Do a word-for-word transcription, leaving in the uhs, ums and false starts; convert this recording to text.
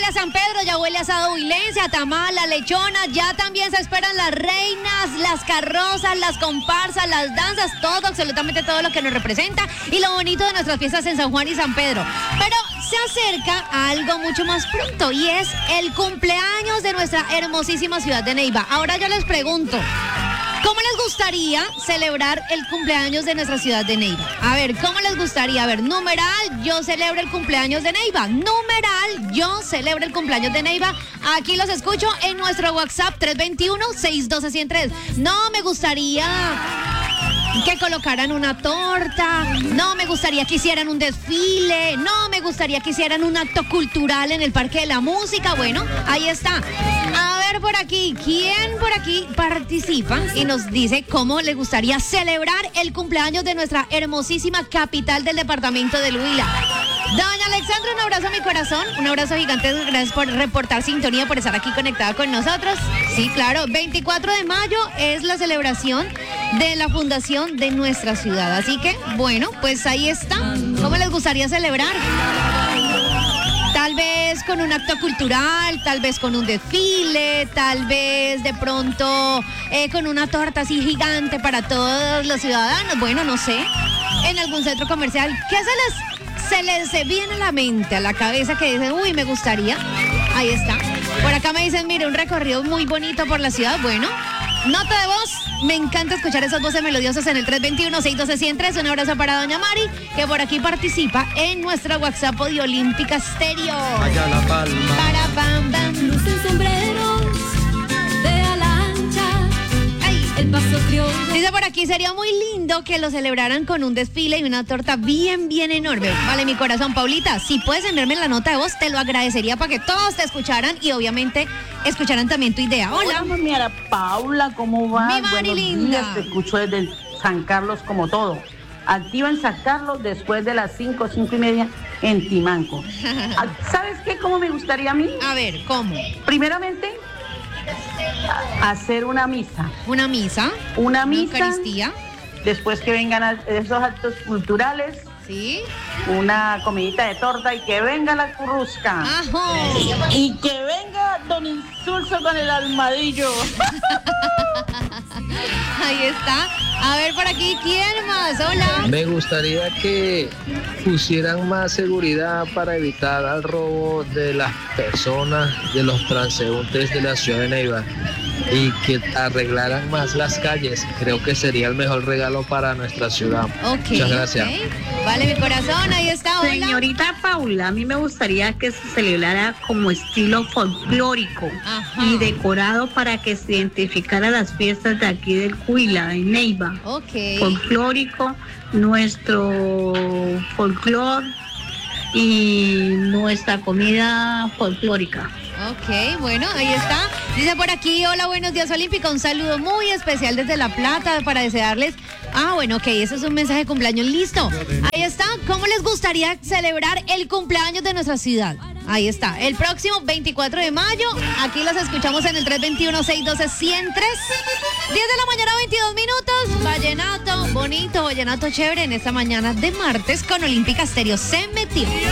a San Pedro, ya huele a asado huilense, a tamal, a lechona, ya también se esperan las reinas, las carrozas, las comparsas, las danzas, todo, absolutamente todo lo que nos representa y lo bonito de nuestras fiestas en San Juan y San Pedro. Pero se acerca a algo mucho más pronto y es el cumpleaños de nuestra hermosísima ciudad de Neiva. Ahora yo les pregunto, ¿cómo les gustaría celebrar el cumpleaños de nuestra ciudad de Neiva? A ver, ¿cómo les gustaría? A ver, numeral, yo celebro el cumpleaños de Neiva. Numeral, yo celebro el cumpleaños de Neiva. Aquí los escucho en nuestro WhatsApp tres dos uno, seis uno dos, uno cero tres. No, me gustaría que colocaran una torta, no me gustaría que hicieran un desfile, no me gustaría que hicieran un acto cultural en el Parque de la Música. Bueno, ahí está. A ver por aquí, ¿quién por aquí participa y nos dice cómo le gustaría celebrar el cumpleaños de nuestra hermosísima capital del departamento del Huila? Doña Alexandra, un abrazo a mi corazón, un abrazo gigante, gracias por reportar sintonía, por estar aquí conectada con nosotros. Sí, claro, veinticuatro de mayo es la celebración de la fundación de nuestra ciudad, así que, bueno, pues ahí está. ¿Cómo les gustaría celebrar? Tal vez con un acto cultural, tal vez con un desfile, tal vez de pronto eh, con una torta así gigante para todos los ciudadanos, bueno, no sé, en algún centro comercial. ¿Qué se les, se les viene a la mente, a la cabeza que dicen, uy, me gustaría? Ahí está. Por acá me dicen, mire, un recorrido muy bonito por la ciudad, bueno. Nota de voz, me encanta escuchar esas voces melodiosas en el tres dos uno, seis uno dos, uno cero tres. Un abrazo para doña Mari, que por aquí participa en nuestra WhatsApp de Olímpica Stereo. Allá la palma. Para bam bam. Lucen sombreros de ala ancha, Ay. el paso criollo. Dice por aquí, sería muy lindo que lo celebraran con un desfile y una torta bien, bien enorme. Vale, mi corazón, Paulita, si puedes enviarme la nota de voz, te lo agradecería para que todos te escucharan y obviamente escucharan también tu idea. Hola. Hola, mi ara Paula, ¿cómo vas? Mi Mari Buenos linda. días, te escucho desde el San Carlos como todo. Activa en San Carlos después de las cinco, cinco y media en Timanco. Ah, ¿sabes qué? ¿Cómo me gustaría a mí? A ver, ¿cómo? Primeramente, a- hacer una misa. ¿Una misa? Una ¿Una misa, Eucaristía? después que vengan a- esos actos culturales, ¿Sí? una comidita de torta y que venga la currusca. ¡Ajo! Y que venga don Insulso con el almadillo. Ahí está. A ver por aquí, ¿quién más? Hola. Me gustaría que pusieran más seguridad para evitar el robo de las personas, de los transeúntes de la ciudad de Neiva y que arreglaran más las calles. Creo que sería el mejor regalo para nuestra ciudad. Ok. Muchas gracias. Ok. Vale, mi corazón, ahí está. Hola. Señorita Paula, a mí me gustaría que se celebrara como estilo folclórico Ajá. y decorado para que se identificara las fiestas de aquí del Huila, de Neiva. Ok. Folclórico, nuestro folclor y nuestra comida folclórica. Ok, bueno, ahí está. Dice por aquí, hola, buenos días, Olímpica. Un saludo muy especial desde La Plata para desearles. Ah, bueno, ok, ese es un mensaje de cumpleaños. Listo. Ahí está. ¿Cómo les gustaría celebrar el cumpleaños de nuestra ciudad? Ahí está. El próximo veinticuatro de mayo. Aquí los escuchamos en el tres dos uno, seis uno dos, uno cero tres. diez de la mañana, veintidós minutos. Vallenato, bonito, vallenato chévere en esta mañana de martes con Olímpica Stereo. Se metió.